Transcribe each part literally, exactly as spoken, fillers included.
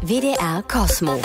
W D R Cosmo.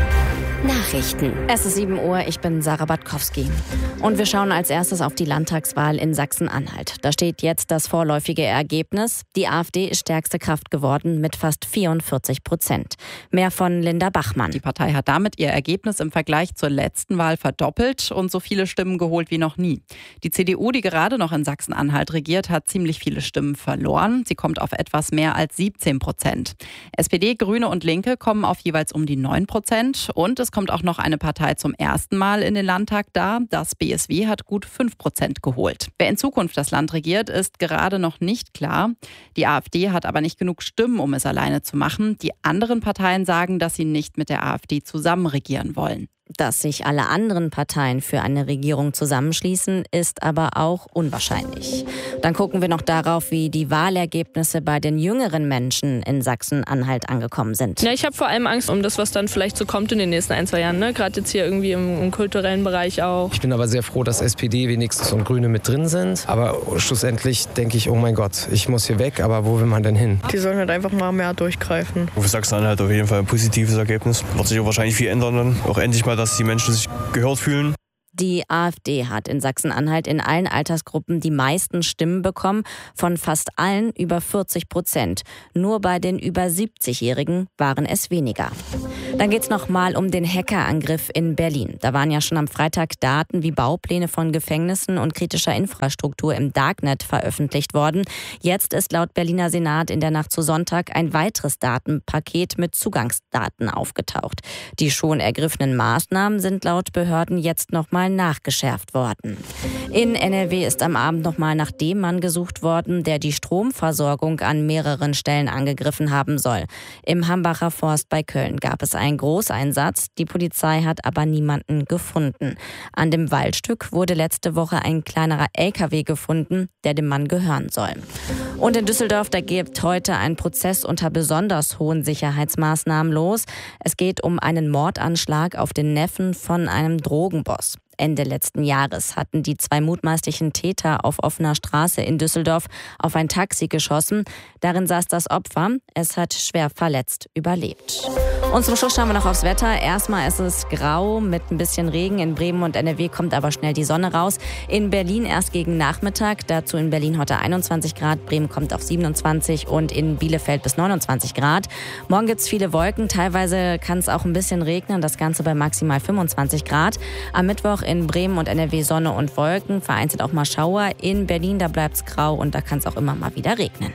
Nachrichten. Es ist sieben Uhr, ich bin Sarah Batkowski. Und wir schauen als erstes auf die Landtagswahl in Sachsen-Anhalt. Da steht jetzt das vorläufige Ergebnis. Die AfD ist stärkste Kraft geworden mit fast vierundvierzig Prozent. Mehr von Linda Bachmann. Die Partei hat damit ihr Ergebnis im Vergleich zur letzten Wahl verdoppelt und so viele Stimmen geholt wie noch nie. Die C D U, die gerade noch in Sachsen-Anhalt regiert, hat ziemlich viele Stimmen verloren. Sie kommt auf etwas mehr als siebzehn Prozent. S P D, Grüne und Linke kommen auf jeweils um die neun Prozent. Und es kommt auch noch eine Partei zum ersten Mal in den Landtag da. Das B S W hat gut fünf Prozent geholt. Wer in Zukunft das Land regiert, ist gerade noch nicht klar. Die AfD hat aber nicht genug Stimmen, um es alleine zu machen. Die anderen Parteien sagen, dass sie nicht mit der AfD zusammen regieren wollen. Dass sich alle anderen Parteien für eine Regierung zusammenschließen, ist aber auch unwahrscheinlich. Dann gucken wir noch darauf, wie die Wahlergebnisse bei den jüngeren Menschen in Sachsen-Anhalt angekommen sind. Ja, ich habe vor allem Angst um das, was dann vielleicht so kommt in den nächsten ein, zwei Jahren. Ne? Gerade jetzt hier irgendwie im, im kulturellen Bereich auch. Ich bin aber sehr froh, dass S P D wenigstens und Grüne mit drin sind. Aber schlussendlich denke ich, oh mein Gott, ich muss hier weg, aber wo will man denn hin? Die sollen halt einfach mal mehr durchgreifen. Für Sachsen-Anhalt auf jeden Fall ein positives Ergebnis. Wird sich auch wahrscheinlich viel ändern dann. Auch endlich mal, dass die Menschen sich gehört fühlen. Die AfD hat in Sachsen-Anhalt in allen Altersgruppen die meisten Stimmen bekommen, von fast allen über vierzig Prozent. Nur bei den über siebzigjährigen waren es weniger. Dann geht es noch mal um den Hackerangriff in Berlin. Da waren ja schon am Freitag Daten wie Baupläne von Gefängnissen und kritischer Infrastruktur im Darknet veröffentlicht worden. Jetzt ist laut Berliner Senat in der Nacht zu Sonntag ein weiteres Datenpaket mit Zugangsdaten aufgetaucht. Die schon ergriffenen Maßnahmen sind laut Behörden jetzt noch mal nachgeschärft worden. In N R W ist am Abend noch mal nach dem Mann gesucht worden, der die Stromversorgung an mehreren Stellen angegriffen haben soll. Im Hambacher Forst bei Köln gab es einen Großeinsatz. Die Polizei hat aber niemanden gefunden. An dem Waldstück wurde letzte Woche ein kleinerer L K W gefunden, der dem Mann gehören soll. Und in Düsseldorf, da geht heute ein Prozess unter besonders hohen Sicherheitsmaßnahmen los. Es geht um einen Mordanschlag auf den Neffen von einem Drogenboss. Ende letzten Jahres hatten die zwei mutmaßlichen Täter auf offener Straße in Düsseldorf auf ein Taxi geschossen. Darin saß das Opfer. Es hat schwer verletzt überlebt. Und zum Schluss schauen wir noch aufs Wetter. Erstmal ist es grau mit ein bisschen Regen. In Bremen und N R W kommt aber schnell die Sonne raus. In Berlin erst gegen Nachmittag. Dazu in Berlin heute einundzwanzig Grad. Bremen kommt auf siebenundzwanzig und in Bielefeld bis neunundzwanzig Grad. Morgen gibt es viele Wolken. Teilweise kann es auch ein bisschen regnen. Das Ganze bei maximal fünfundzwanzig Grad. Am Mittwoch in Bremen und N R W Sonne und Wolken. Vereinzelt auch mal Schauer. In Berlin, da bleibt es grau und da kann es auch immer mal wieder regnen.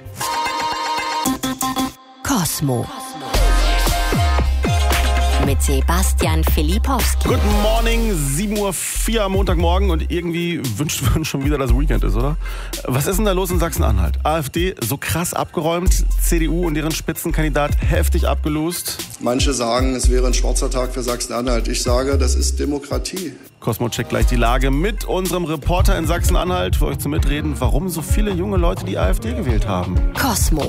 Cosmo. Mit Sebastian Filipowski. Good morning, sieben Uhr vier am Montagmorgen und irgendwie wünscht man schon wieder, dass Weekend ist, oder? Was ist denn da los in Sachsen-Anhalt? AfD so krass abgeräumt, C D U und deren Spitzenkandidat heftig abgelost. Manche sagen, es wäre ein schwarzer Tag für Sachsen-Anhalt. Ich sage, das ist Demokratie. Cosmo checkt gleich die Lage mit unserem Reporter in Sachsen-Anhalt für euch zu mitreden, warum so viele junge Leute die AfD gewählt haben. Cosmo.